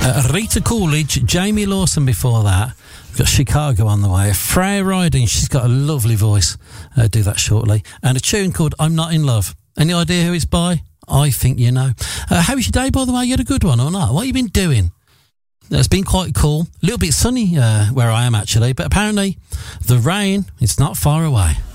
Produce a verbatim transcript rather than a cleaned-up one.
Uh, Rita Coolidge, Jamie Lawson before that. We've got Chicago on the way. Freya Riding, she's got a lovely voice. Uh, do that shortly. And a tune called I'm Not In Love. Any idea who it's by? I think you know. Uh, how was your day, by the way? You had a good one or not? What have you been doing? It's been quite cool. A little bit sunny uh, where I am, actually. But apparently, the rain is not far away.